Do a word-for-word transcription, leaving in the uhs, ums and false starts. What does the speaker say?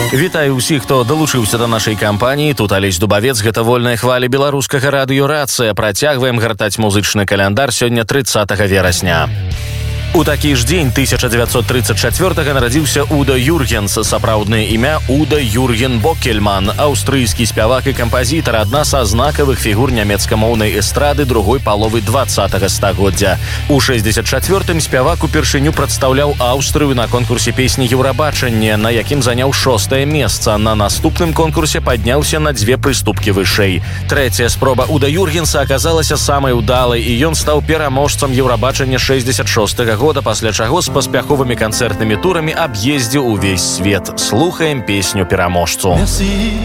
Вітаю ўсіх, хто далучыўся да нашай кампаніі. Тут Алесь Дубавец, гэта вольная хваля беларускага радыё-рацыя. Працягваем гартаць музычны каляндар сёння трыццатага верасня. У такі ж дзень тысяча дзевяцьсот трыццаць чацвёртага нарадзіўся Уда Юргенс, сапраўднае імя Уда Юрген Бокельман, аўстрыйскі спявак і кампазітар, адна са знакавых фігур нямецкамоўнай эстрады другой паловы дваццатага стагоддзя. У шэсцьдзесят чацвёртым спявак упершыню прадстаўляў Аўстрыю на конкурсе песні Еўрабачання, на якім заняў шостае месца. На наступным конкурсе падняўся на дзве прыступкі вышэй. Трэцяя спроба Уда Юргенса аказалася самай удалай, і ён стаў пераможцам Еўрабачання шэсцьдесят шостага года, пасля чаго з паспяховымі канцэртнымі турамі аб'ездзіў увесь свет. Слухаем песню пераможцу.